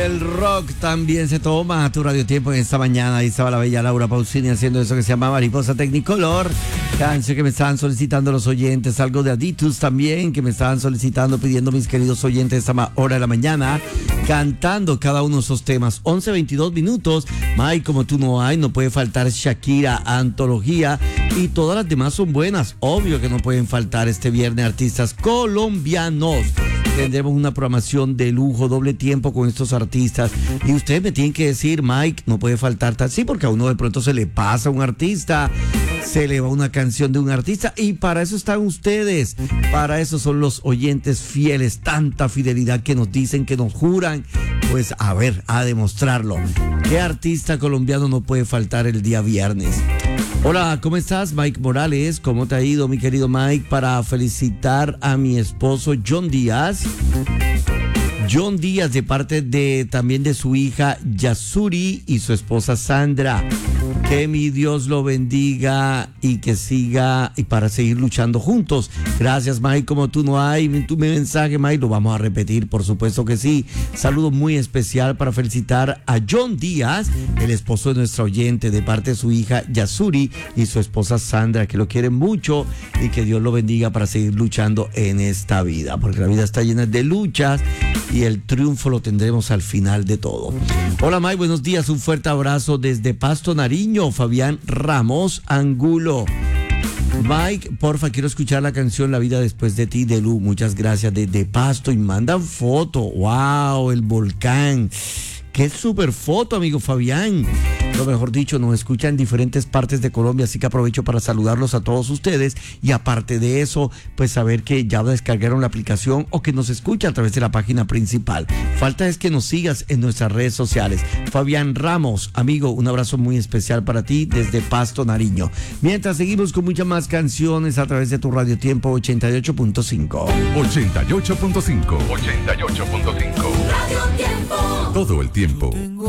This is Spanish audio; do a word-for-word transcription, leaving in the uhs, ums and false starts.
el rock también se toma tu radio tiempo en esta mañana. Ahí estaba la bella Laura Pausini haciendo eso que se llama Mariposa Technicolor, canción que me estaban solicitando los oyentes. Algo de Aditus también que me estaban solicitando, pidiendo mis queridos oyentes esta hora de la mañana, cantando cada uno de esos temas. once veintidós minutos. Mike, como tú no hay, no puede faltar Shakira, Antología, y todas las demás son buenas. Obvio que no pueden faltar este viernes artistas colombianos. Tendremos una programación de lujo, doble tiempo con estos artistas. Y ustedes me tienen que decir, Mike, no puede faltar tal. Sí, porque a uno de pronto se le pasa un artista, se le va una canción de un artista. Y para eso están ustedes. Para eso son los oyentes fieles. Tanta fidelidad que nos dicen, que nos juran. Pues a ver, a demostrarlo. ¿Qué artista colombiano no puede faltar el día viernes? Hola, ¿cómo estás? Mike Morales, ¿cómo te ha ido, mi querido Mike? Para felicitar a mi esposo John Díaz. John Díaz, de parte de también de su hija Yasuri y su esposa Sandra. Que mi Dios lo bendiga y que siga, y para seguir luchando juntos. Gracias, Mike. Como tú no hay, tu mensaje, Mike, lo vamos a repetir, por supuesto que sí. Saludo muy especial para felicitar a John Díaz, el esposo de nuestra oyente, de parte de su hija Yasuri y su esposa Sandra, que lo quieren mucho, y que Dios lo bendiga para seguir luchando en esta vida, porque la vida está llena de luchas y el triunfo lo tendremos al final de todo. Hola, Mike, buenos días. Un fuerte abrazo desde Pasto, Nariño. Fabián Ramos Angulo. Mike, porfa, quiero escuchar la canción La vida después de ti de Lu. Muchas gracias. Desde Pasto, y mandan foto. Wow, el volcán. Qué super foto, amigo Fabián. Lo mejor dicho, nos escuchan en diferentes partes de Colombia, así que aprovecho para saludarlos a todos ustedes. Y aparte de eso, pues saber que ya descargaron la aplicación o que nos escucha a través de la página principal. Falta es que nos sigas en nuestras redes sociales. Fabián Ramos, amigo, un abrazo muy especial para ti desde Pasto, Nariño. Mientras seguimos con muchas más canciones a través de tu Radio Tiempo ochenta y ocho punto cinco. ochenta y ocho punto cinco. ochenta y ocho punto cinco. Radio Tiempo. Todo el tiempo.